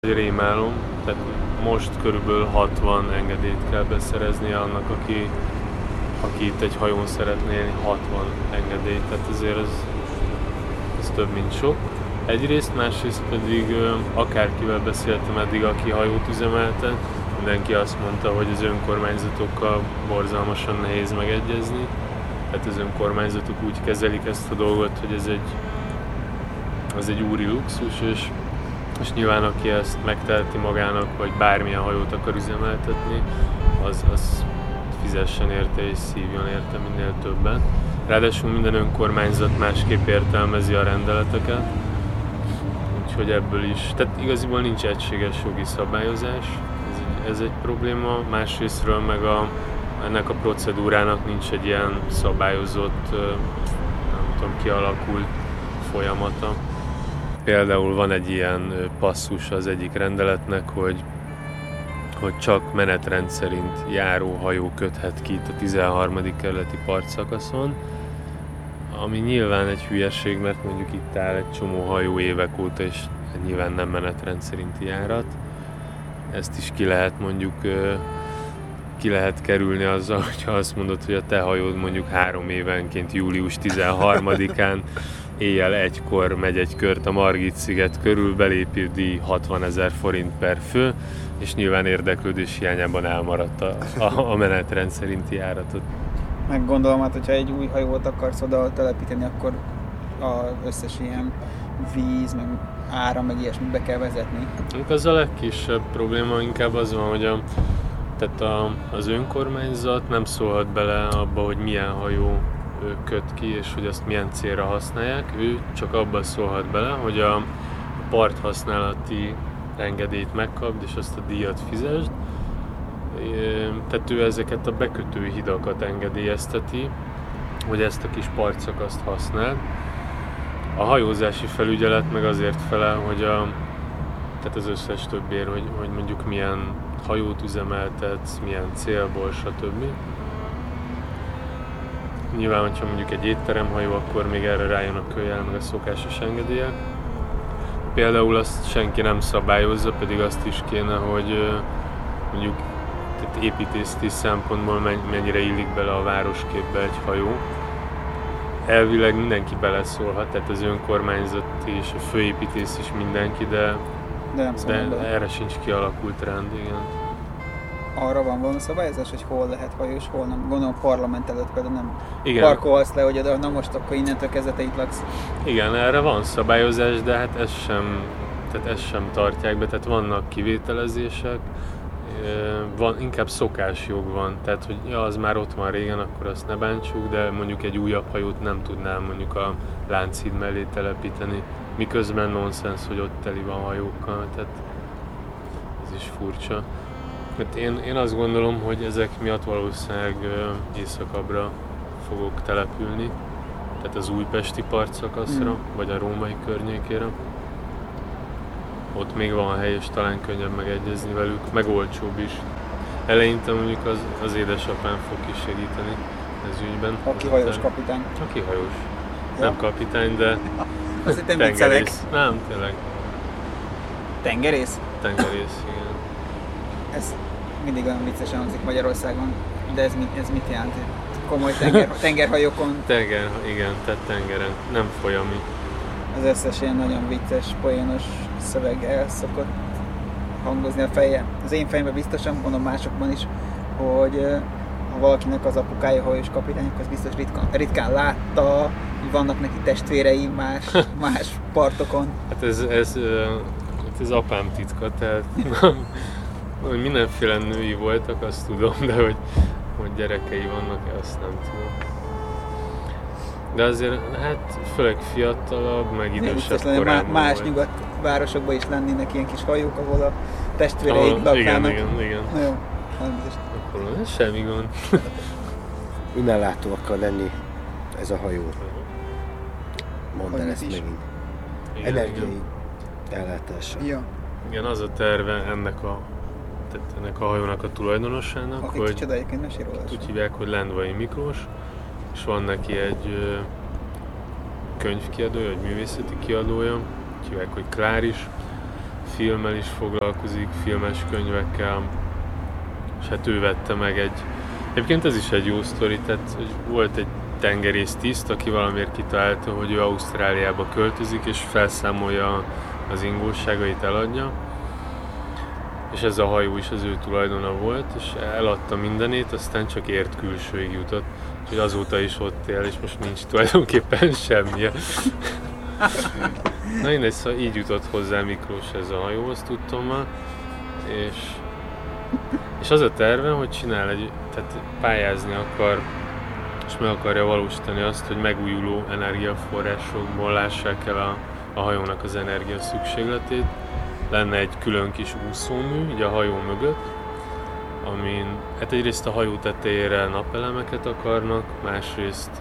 Egy rémálom, tehát most körülbelül 60 engedélyt kell beszerezni annak, aki itt egy hajón szeretné élni, 60 engedélyt, tehát azért ez több, mint sok. Egyrészt, másrészt pedig akárkivel beszéltem eddig, aki hajót üzemeltet, mindenki azt mondta, hogy az önkormányzatokkal borzalmasan nehéz megegyezni. Tehát az önkormányzatok úgy kezelik ezt a dolgot, hogy ez egy úri luxus, és nyilván aki ezt megteheti magának, vagy bármilyen hajót akar üzemeltetni, az fizessen érte és szívjon érte minél többen. Ráadásul minden önkormányzat másképp értelmezi a rendeleteket, úgyhogy ebből is, tehát igaziból nincs egységes jogi szabályozás, ez egy probléma, másrésztről meg ennek a procedúrának nincs egy ilyen szabályozott, nem tudom, kialakult folyamata. Például van egy ilyen passzus az egyik rendeletnek, hogy csak menetrend szerint járó hajó köthet ki itt a 13. kerületi partszakaszon, ami nyilván egy hülyeség, mert mondjuk itt áll egy csomó hajó évek óta, és nyilván nem menetrend szerinti járat. Ezt is ki lehet kerülni azzal, hogyha azt mondod, hogy a te hajód mondjuk 3 évenként július 13-án éjjel 1-kor megy egy kört a Margit-sziget körül, belépő díj 60 000 forint per fő, és nyilván érdeklődés hiányában elmaradt a menetrend szerinti járatot. Meg gondolom, hát, hogyha egy új hajót akarsz oda telepíteni, akkor az összes ilyen víz, meg áram, meg ilyesmit be kell vezetni. Az a legkisebb probléma, inkább az van, hogy az önkormányzat nem szólhat bele abba, hogy milyen hajó köt ki, és hogy azt milyen célra használják. Ő csak abban szólhat bele, hogy a parthasználati engedélyt megkapd, és azt a díjat fizesd. Tehát ő ezeket a bekötő hidakat engedélyezteti, hogy ezt a kis partszakaszt használ. A hajózási felügyelet meg azért felel, hogy tehát az összes többért, hogy mondjuk milyen hajót üzemeltetsz, milyen célból, stb. Nyilván, hogyha mondjuk egy étteremhajó, akkor még erre rájön a köllyel, meg a szokásos engedélyek. Például azt senki nem szabályozza, pedig azt is kéne, hogy mondjuk tehát építészeti szempontból mennyire illik bele a városképbe egy hajó. Elvileg mindenki beleszólhat, tehát az önkormányzat és a főépítész is mindenki, de erre sincs kialakult rend, igen. Arra van valami szabályozás, hogy hol lehet hajó és hol nem. Gondolom a parlament előtt például nem parkolhatsz le, hogy oda, na most akkor innentől kezdve te itt laksz. Igen, erre van szabályozás, de hát ezt sem tartják be, tehát vannak kivételezések, inkább szokásjog van, tehát hogy az már ott van régen, akkor azt ne bántsuk, de mondjuk egy újabb hajót nem tudnám mondjuk a Lánchíd mellé telepíteni, miközben nonsens, hogy ott teli van hajókkal, tehát ez is furcsa. Hát én azt gondolom, hogy ezek miatt valószínűleg északabbra fogok települni, tehát az újpesti partszakaszra, vagy a római környékére. Ott még van hely, és talán könnyebb megegyezni velük, meg olcsóbb is. Eleinte mondjuk az édesapám fog kisegíteni ez ügyben. Aki hajós kapitány. Aki hajós. Ja. Nem kapitány, de azért nem viccelek. Nem, tényleg. Tengerész? Tengerész, igen. Ez mindig olyan viccesen hangzik Magyarországon, de ez mit jelent? Komoly tengerhajókon? Igen, tehát tengeren, nem folyami. Az összes ilyen nagyon vicces, poénos szöveg el szokott hangozni a feje. Az én fejemben biztosan, mondom másokban is, hogy ha valakinek az apukája hajós kapitány, az biztos ritkán látta, hogy vannak neki testvérei más partokon. Hát ez apám titka, tehát hogy mindenféle női voltak, azt tudom, de hogy gyerekei vannak, azt nem tudom. De azért, hát főleg fiatalabb, meg idősebb korában más nyugat városokban is lennének ilyen kis hajók, ahol a testvéreik laknának. Igen. Na jó, akkor ez semmi gond. Önellátó akar lenni ez a hajó. Mondd el ezt megint. Energiai ellátása. Ja. Igen, az a terve ennek a hajónak a tulajdonosának, hogy úgy hívják, hogy Lendvai Miklós, és van neki egy könyvkiadója, vagy művészeti kiadója, hívják, hogy Kláris. filmmel is foglalkozik, filmes könyvekkel, és hát ő vette meg egyébként ez is egy jó sztori, tehát hogy volt egy tengerész tiszt, aki valamiért kitalálta, hogy ő Ausztráliába költözik, és felszámolja az ingóságait, eladja. És ez a hajó is az ő tulajdona volt, és eladta mindenét, aztán csak ért külsőig jutott. Úgyhogy azóta is ott él, és most nincs tulajdonképpen semmije. Na mindegy, szóval így jutott hozzá Miklós ez a hajóhoz, tudtam már. És az a terve, hogy csinál tehát pályázni akar, és meg akarja valósítani azt, hogy megújuló energiaforrásokból lássák el a hajónak az energia szükségletét. Lenne egy külön kis úszómű, ugye a hajó mögött, amin hát egyrészt a hajó tetejére napelemeket akarnak, másrészt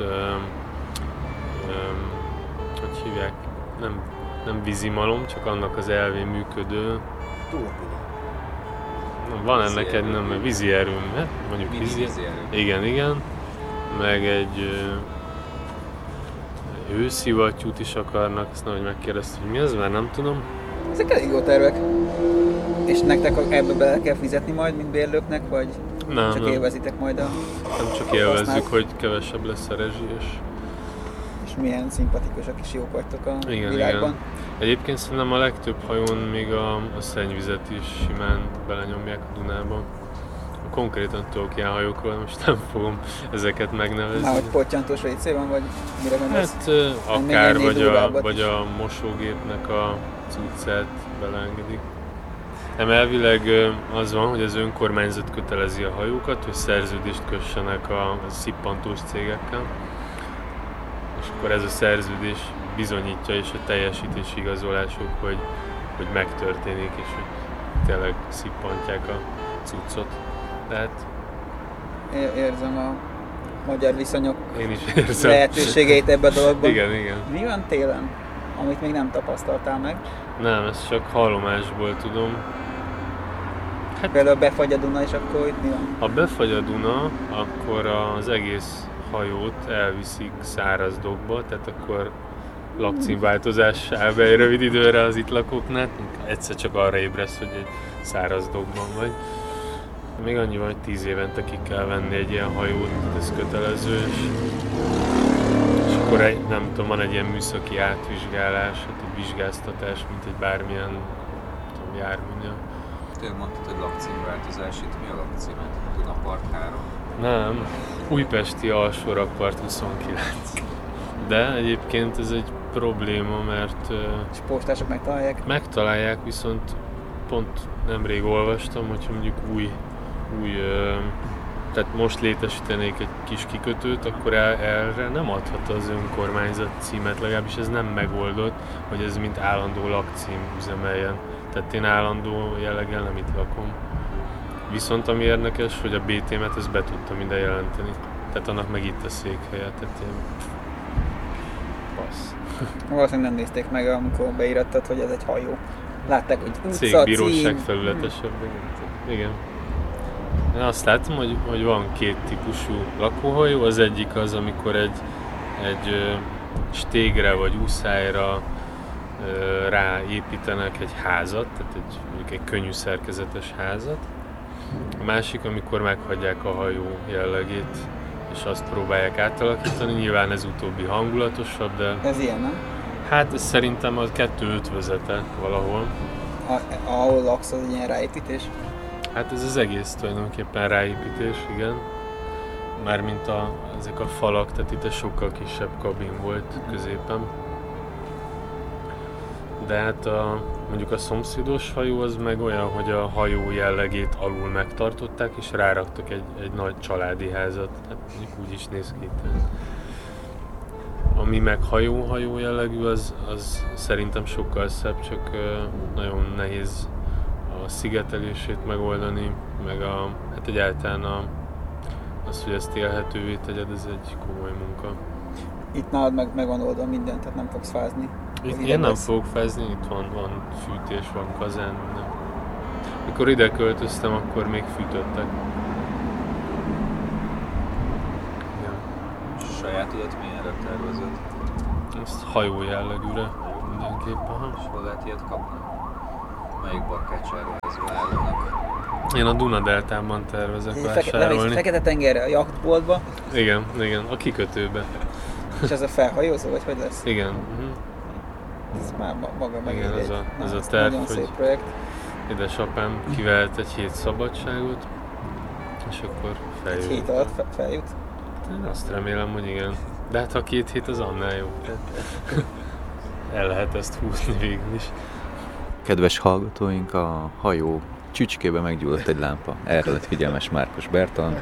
hogy hívják, nem vízimalom, csak annak az elvén működő. Van ennek egy vízi erőm, mondjuk vízi erőm. Igen. Meg egy hőszivattyút is akarnak, ezt nehogy megkérdeztem, hogy mi az, mert nem tudom. Ezek elég jó tervek. És nektek ebbe bele kell fizetni majd, mint bérlőknek, vagy csak élvezitek majd a... Nem csak élvezzük, hogy kevesebb lesz a rezsi, és milyen szimpatikusak és jók vagytok a világban. Igen. Egyébként szerintem a legtöbb hajón még a szennyvizet is simán belenyomják a Dunába. Konkrétan tudok ilyen hajókról, most nem fogom ezeket megnevezni. Hogy pottyantós WC van, vagy mire gondolsz? Hát akár, vagy a mosógépnek a cuccát beleengedik. Nem, elvileg az van, hogy az önkormányzat kötelezi a hajókat, hogy szerződést kössenek a szippantós cégekkel. És akkor ez a szerződés bizonyítja és a teljesítési igazolások, hogy megtörténik, és hogy tényleg szippantják a cuccot. Tehát... Érzem a magyar viszonyok Én is érzem. Lehetőségeit ebben a dologban. Igen. Mi van télen, amit még nem tapasztaltál meg? Nem, ezt csak hallomásból tudom. Hát, például befagy a Duna, és akkor itt mi van? Ha befagy a Duna, akkor az egész hajót elviszik száraz dokkba, tehát akkor lakcímváltozás áll be egy rövid időre az itt lakóknál. Egyszer csak arra ébresz, hogy egy száraz dokkban vagy. Még annyi van, hogy 10 évente ki kell venni egy ilyen hajót, ez kötelező, és akkor nem tudom, van egy ilyen műszaki átvizsgálás, hát egy vizsgáztatás, mint egy bármilyen járműnél. Te mondtad, hogy lakcímváltozás, itt mi a lakcímet? Dunapart 3? Nem, Újpesti Alsórakpart 29. De egyébként ez egy probléma, mert... És postások megtalálják? Megtalálják, viszont pont nemrég olvastam, hogyha mondjuk új tehát most létesítenék egy kis kikötőt, akkor erre nem adhat az önkormányzat címet, legalábbis ez nem megoldott, hogy ez mint állandó lakcím üzemeljen. Tehát én állandó jelleggel nem itt lakom. Viszont ami érdekes, hogy a BT-met ezt be tudta minden jelenteni. Tehát annak meg itt a székhelye, tehát ilyen... passz. Valószínűleg nem nézték meg, amikor beírattad, hogy ez egy hajó. Látták, hogy utca, cégbíróság felületesebb. Igen. Én azt látom, hogy van két típusú lakóhajó. Az egyik az, amikor egy stégre vagy úszályra ráépítenek egy házat, tehát mondjuk egy könnyű szerkezetes házat. A másik, amikor meghagyják a hajó jellegét, és azt próbálják átalakítani. Nyilván ez utóbbi hangulatosabb, de... Ez ilyen, nem? Hát ez szerintem a kettő ötvözete valahol. Ahol laksz, az ilyen ráépítés? Hát ez az egész tulajdonképpen ráépítés, igen. Mármint ezek a falak, tehát itt egy sokkal kisebb kabin volt középen. De hát mondjuk a szomszédos hajó az meg olyan, hogy a hajó jellegét alul megtartották, és ráraktak egy nagy családi házat. Hát mondjuk úgy is néz ki itt. Ami meg hajó jellegű, az szerintem sokkal szebb, csak nagyon nehéz a szigetelését megoldani, meg hát egyáltalán az, hogy ezt élhetővé tegyed, ez egy komoly munka. Itt nálad meg van oldva minden, tehát nem fogsz fázni. Én nem fogok fázni, itt van fűtés, van kazán, minden. Mikor ide költöztem, akkor még fűtöttek. Ja. Sajátodat milyenre tervezed? Ezt hajó jellegűre mindenképpen. És hol lehet ilyet kapni? Melyik barkácsáruházba állnak? Én a Duna-deltában tervezek Lemész vásárolni. Fekete-tengerre, a jachtboltba, Igen, a kikötőbe. és ez a felhajózó, vagy hogy lesz? Igen. Ez már maga meg Igen, egy ez a terv, nagyon hogy szép projekt. édesapám kivehet egy hét szabadságot, és akkor feljut. Egy hét alatt feljut. Én azt remélem, hogy igen. De hát ha 2 hét, az annál jobb. El lehet ezt húzni végül is. Kedves hallgatóink, a hajó csücskébe meggyulladt egy lámpa. Erre lett figyelmes Márkos Bertalan.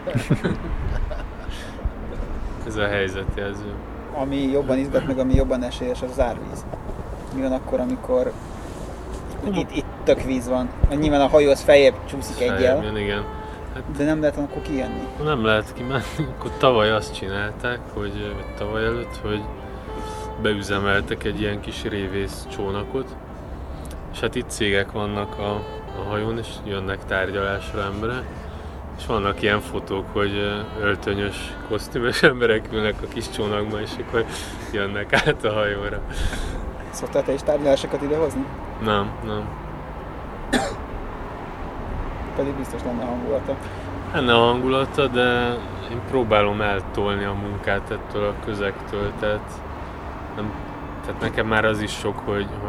Ez a helyzetjelző. Ami jobban izgat, meg ami jobban esélyes, az árvíz. Mi van akkor, amikor itt tök víz van? Mert nyilván a hajó az feljebb csúszik egyel, Feljebb, igen. Hát, de nem lehet akkor kijönni. nem lehet kimenni. Akkor tavaly azt csinálták, vagy tavaly előtt, hogy beüzemeltek egy ilyen kis révész csónakot, és hát itt cégek vannak a hajón, és jönnek tárgyalásra emberek, és vannak ilyen fotók, hogy öltönyös, kosztümös emberek ülnek a kis csónakban, és akkor jönnek át a hajóra. Szoktál te is tárgyalásokat idehozni? Nem. Pedig biztos lenne hangulata. Enne a hangulata, de én próbálom eltolni a munkát ettől a közegtől, tehát nekem már az is sok,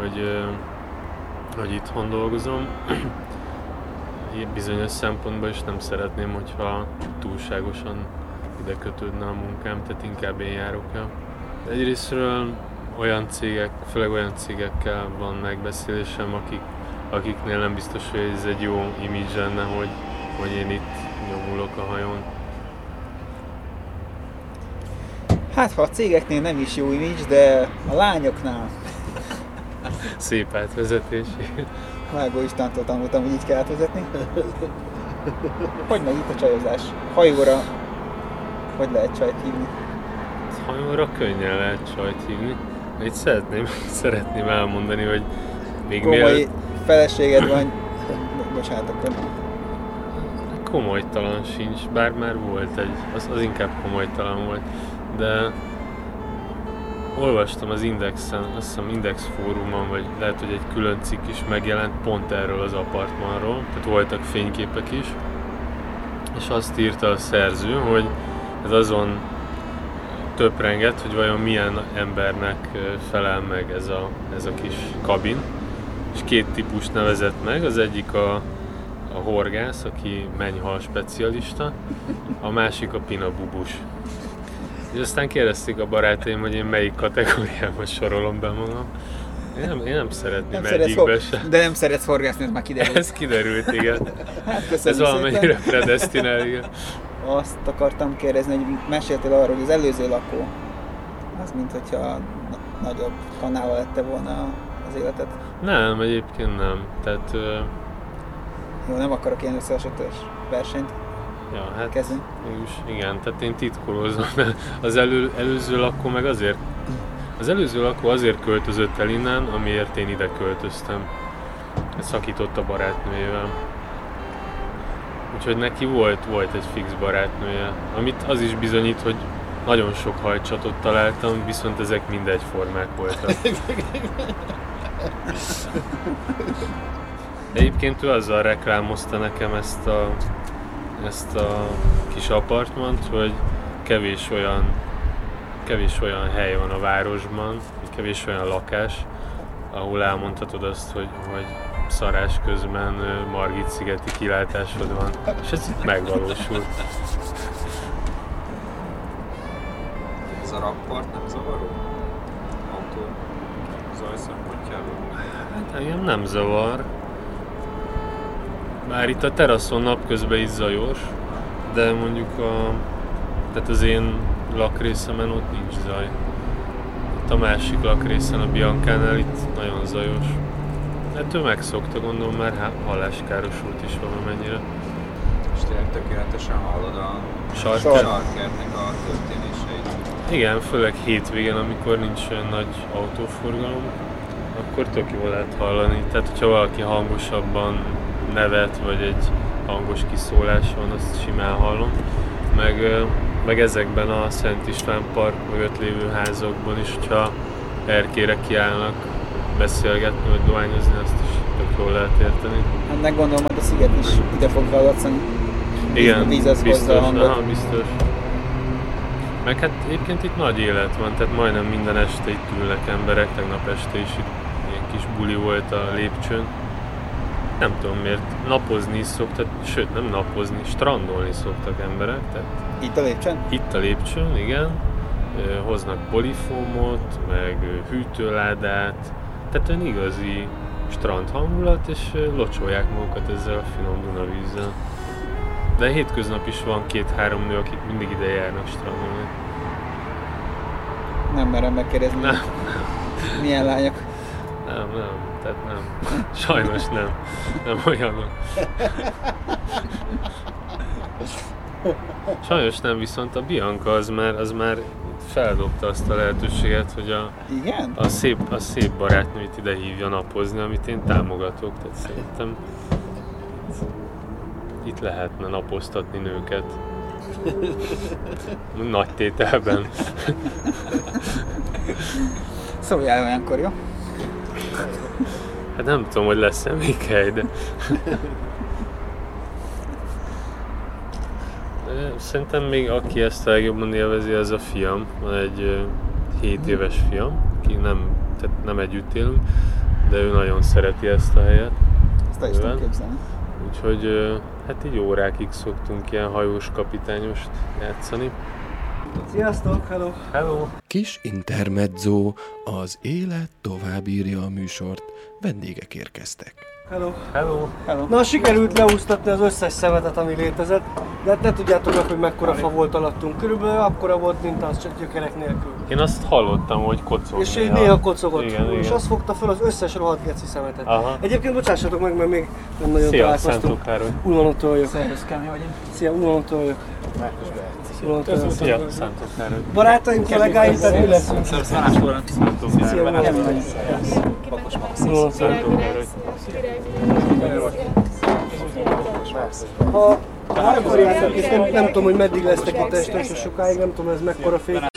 hogy itthon dolgozom. Bizonyos szempontból is nem szeretném, hogyha túlságosan ide kötődne a munkám, tehát inkább én járok el. Egyrésztről főleg olyan cégekkel van megbeszélésem, akiknél nem biztos, hogy ez egy jó image lenne, hogy én itt nyomulok a hajón. Hát ha a cégeknél nem is jó image, de a lányoknál. Szép átvezetés. Vágó Istvántól tanultam, hogy így kell átvezetni. Hogy megy itt a csajozás? Hajóra hogy lehet csajt hívni? Hajóra könnyen lehet csajt hívni. Itt szeretném elmondani, hogy még komoly feleséged van. Bocsánat, akkor. Komolytalan sincs, bár már volt az inkább komolytalan volt, de olvastam az Indexen, azt hiszem Index fórumon, vagy lehet, hogy egy külön cikk is megjelent pont erről az apartmanról, tehát voltak fényképek is, és azt írta a szerző, hogy ez azon töprengett, hogy vajon milyen embernek felel meg ez a kis kabin, és 2 típust nevezett meg, az egyik a horgász, aki mennyhal specialista, a másik a pinabubus. És aztán kérdezték a barátaim, hogy én melyik kategóriába sorolom be magam. Én nem szeretném egyikbe sem. De nem szeretsz horgászni, ez már kiderült. Ez kiderült, igen. Hát ez valamennyire predestinál, igen. Azt akartam kérdezni, hogy meséltél arról, hogy az előző lakó, az mint hogyha nagyobb kanálval lette volna az életet. Nem, egyébként nem. Tehát... Jó, nem akarok ilyen összehasonlítós versenyt. Ja, hát kezdeni. Igen, tehát én titkolózom, mert az előző lakó meg azért... Az előző lakó azért költözött el innen, amiért én ide költöztem. Szakított a barátnőjével. Úgyhogy neki volt egy fix barátnője, amit az is bizonyít, hogy nagyon sok hajcsatot találtam, viszont ezek mind egyformák voltak. Egyébként ő azzal reklámozta nekem ezt a kis apartmant, hogy kevés olyan hely van a városban, kevés olyan lakás, ahol elmondhatod azt, hogy szarás közben Margit-szigeti kilátásod van, és ez itt megvalósul. Ez a rakpart nem zavaró? Autó zaj szempontjából? Hát engem nem zavar. Bár itt a teraszon napközben is zajos, de mondjuk tehát az én lakrészemen ott nincs zaj. Itt a másik lakrészen, a Biancánál itt nagyon zajos. Hát ő megszokta, gondolom már halláskárosult is valamennyire. És tényleg tökéletesen hallod a sarkernek a történéseit. Igen, főleg hétvégén, amikor nincs olyan nagy autóforgalom, akkor tök jól lehet hallani. Tehát, hogyha valaki hangosabban nevet, vagy egy hangos kiszólás van, azt simán hallom. Meg ezekben a Szent István Park mögött lévő házakban is, hogyha erkére kiállnak beszélgetni, vagy dohányozni, azt is tök jól lehet érteni. Ennek gondolom, hogy a sziget is ide fog hallatszani. Igen, A víz az biztos, hozza a hangot. aha, biztos. Meg hát egyébként itt nagy élet van, tehát majdnem minden este itt ülnek emberek, tegnap este is itt ilyen kis buli volt a lépcsőn. Nem tudom miért, napozni is szoktak, sőt nem napozni, strandolni szoktak emberek. Tehát Itt a lépcsőn? itt a lépcsőn, igen, hoznak polifómot, meg hűtőládát, tehát olyan igazi strand hangulat, és locsolják magukat ezzel a finom Dunavízzel. De hétköznap is van 2-3 nő, akik mindig ide járnak strandolni. Nem merem megkérdezni. Nem. Milyen lányok? Nem, tehát nem. Sajnos nem. Nem olyanok. Sajnos nem, viszont a Bianca az már feldobta azt a lehetőséget, hogy Igen? a szép barátnőit ide hívja napozni, amit én támogatok. Tehát szerintem itt lehetne napoztatni nőket. Nagy tételben. Szóljál olyankor, jó? Hát nem tudom, hogy lesz-e még hely, de... Szerintem még aki ezt a legjobban élvezi, az a fiam. Van egy 7 éves fiam, aki nem együtt élünk, de ő nagyon szereti ezt a helyet. Ezt el is tudom képzelni. Úgyhogy hát így órákig szoktunk ilyen hajós kapitányost játszani. Sziasztok, hello! Hello! Kis intermezzo, az élet továbbírja a műsort, vendégek érkeztek. Hello! Hello! Hello. Na, sikerült leúsztatni az összes szemetet, ami létezett, de hát ne tudjátok meg, hogy mekkora fa volt alattunk. Körülbelül akkora volt, mint az, csak gyökerek nélkül. Én azt hallottam, hogy kocog. És így néha kocogott, igen, és igen. azt fogta fel az összes rohadt geci szemetet. Aha. Egyébként bocsássatok meg, mert még nem nagyon Szia, találkoztunk. Szántó Károly. Ulmanótól vagyok. Szervusz, Kámi vagyok. Szia, Ulmanótól vagyok. Ulmanótól vagyok. Szia, Szántó Károly. Barátaim, kollégáim, tehát mi leszünk? Szántó Szia, Károly. Ulmanótól. Szántó Károly. Ha akarjátok, és nem tudom, hogy meddig lesztek itt este, és sokáig, nem tudom, ez mekkora fék,